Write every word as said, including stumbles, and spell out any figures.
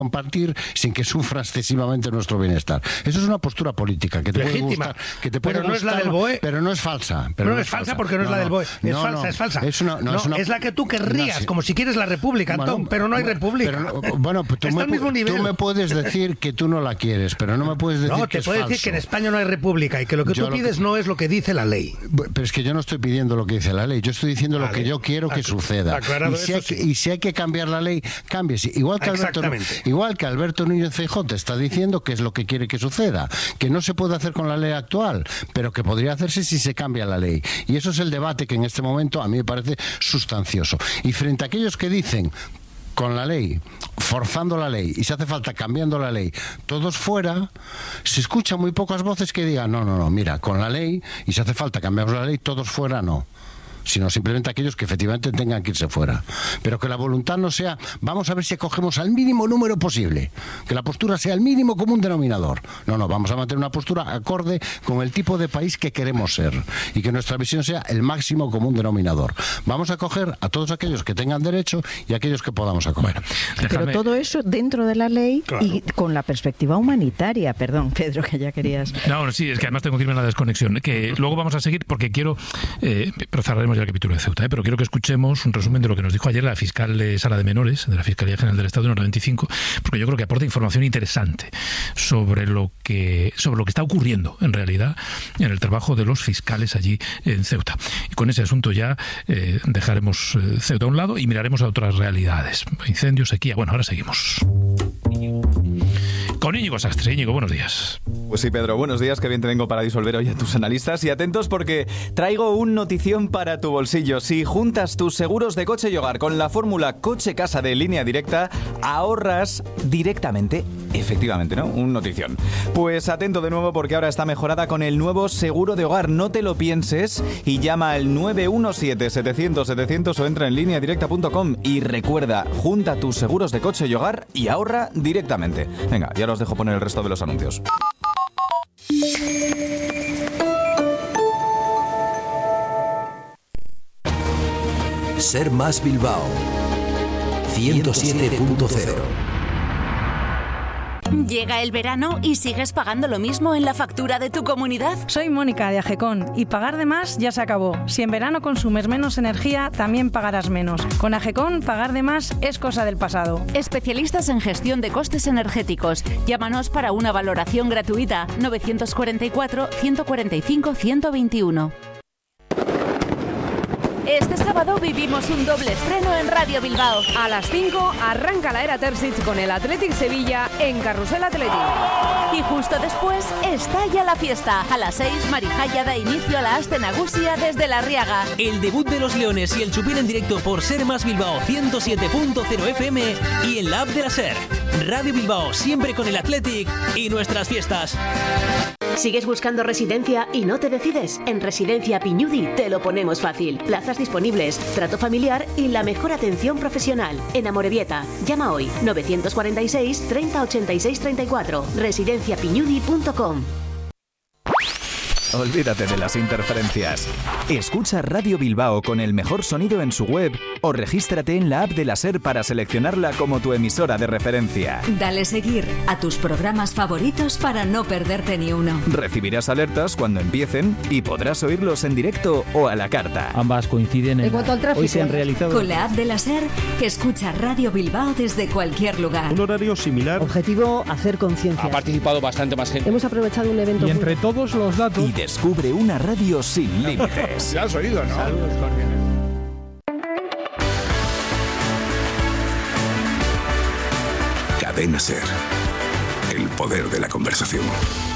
compartir sin que sufra excesivamente nuestro bienestar. Eso es una postura política que te legítima, puede gustar, que te puede pero no gustar, es la del B O E, pero no es falsa. Pero no, no es falsa porque no, no es la del B O E. Es no, falsa, no, es falsa. Es, una, no, no, es, una, es la que tú querrías, no, sí. como si quieres la república, Antón, bueno, pero no hay república. Pero, bueno, tú, Está me, al mismo nivel. tú me puedes decir que tú no la quieres, pero no me puedes decir no, que es No, te puedo decir que en España no hay república y que lo que yo tú pides que, no es lo que dice la ley. Pero es que yo no estoy pidiendo lo que dice la ley, yo estoy diciendo vale. lo que yo quiero que Ac- suceda. Y si, hay, sí. y si hay que cambiar la ley, cámbiese. Igual que Alberto, igual que Alberto Núñez Feijóo te está diciendo que es lo que quiere que suceda, que no se puede hacer con la ley actual, pero que podría hacerse si se cambia la ley. Y eso es el debate que en este momento a mí me parece sustancioso. Y frente a aquellos que dicen con la ley, forzando la ley, y si hace falta cambiando la ley, todos fuera, se escuchan muy pocas voces que digan, no, no, no, mira, con la ley, y si hace falta cambiamos la ley, todos fuera, no. Sino simplemente aquellos que efectivamente tengan que irse fuera. Pero que la voluntad no sea, vamos a ver si acogemos al mínimo número posible, que la postura sea el mínimo común denominador. No, no, vamos a mantener una postura acorde con el tipo de país que queremos ser y que nuestra visión sea el máximo común denominador. Vamos a acoger a todos aquellos que tengan derecho y a aquellos que podamos acoger. Bueno, déjame... Pero todo eso dentro de la ley claro. y con la perspectiva humanitaria. Perdón, Pedro, que ya querías... No, no sí, es que además tengo que irme a la desconexión, que luego vamos a seguir porque quiero... Eh, pero cerraremos ya el capítulo de Ceuta, ¿eh? Pero quiero que escuchemos un resumen de lo que nos dijo ayer la fiscal de Sala de Menores de la Fiscalía General del Estado en hora veinticinco, porque yo creo que aporta información interesante sobre lo que sobre lo que está ocurriendo en realidad en el trabajo de los fiscales allí en Ceuta. Y con ese asunto ya eh, dejaremos eh, Ceuta a un lado y miraremos a otras realidades. Incendios, sequía. Bueno, ahora seguimos. Con Íñigo Sastre. Íñigo, buenos días. Pues sí, Pedro, buenos días, que bien te vengo para disolver hoy a tus analistas. Y atentos porque traigo un notición para tu bolsillo. Si juntas tus seguros de coche y hogar con la fórmula coche-casa de Línea Directa, ahorras directamente. Efectivamente, ¿no? Un notición. Pues atento de nuevo porque ahora está mejorada con el nuevo seguro de hogar. No te lo pienses y llama al nueve uno siete, setecientos, setecientos o entra en línea directa punto com y recuerda, junta tus seguros de coche y hogar y ahorra directamente. Venga, ya os dejo poner el resto de los anuncios. Ser Más Bilbao ciento siete punto cero. Llega el verano y sigues pagando lo mismo en la factura de tu comunidad. Soy Mónica de Agecon y pagar de más ya se acabó. Si en verano consumes menos energía, también pagarás menos. Con Agecon, pagar de más es cosa del pasado. Especialistas en gestión de costes energéticos. Llámanos para una valoración gratuita. novecientos cuarenta y cuatro, ciento cuarenta y cinco, ciento veintiuno. Este sábado vivimos un doble estreno en Radio Bilbao. A las cinco arranca la era Terzic con el Athletic Sevilla en Carrusel Athletic. Y justo después estalla la fiesta. A las seis, Marijaya da inicio a la Aste Nagusia desde La Riaga. El debut de los Leones y el Chupín en directo por Ser Más Bilbao ciento siete punto cero F M y en la app de la Ser. Radio Bilbao, siempre con el Athletic y nuestras fiestas. ¿Sigues buscando residencia y no te decides? En Residencia Piñudi te lo ponemos fácil. Plazas disponibles, trato familiar y la mejor atención profesional. En Amorebieta, llama hoy novecientos cuarenta y seis, treinta, ochenta y seis, treinta y cuatro. residencia piñudi punto com. Olvídate de las interferencias. Escucha Radio Bilbao con el mejor sonido en su web o regístrate en la app de la Ser para seleccionarla como tu emisora de referencia. Dale seguir a tus programas favoritos para no perderte ni uno. Recibirás alertas cuando empiecen y podrás oírlos en directo o a la carta. Ambas coinciden en... En cuanto al tráfico, hoy se han realizado... Con la app de la Ser, que escucha Radio Bilbao desde cualquier lugar. Un horario similar. Objetivo, hacer conciencia. Ha participado bastante más gente. Hemos aprovechado un evento... Y entre todos los datos... Y descubre una radio sin límites. Ya has oído, ¿no? Saludos cordiales. Cadena Ser. El poder de la conversación.